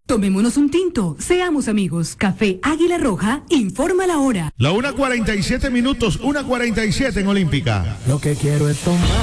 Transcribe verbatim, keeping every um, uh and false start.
Tomémonos un tinto, seamos amigos. Café Águila Roja, informa la hora. La una cuarenta y siete minutos, una cuarenta y siete en Olímpica. Lo que quiero es tomar.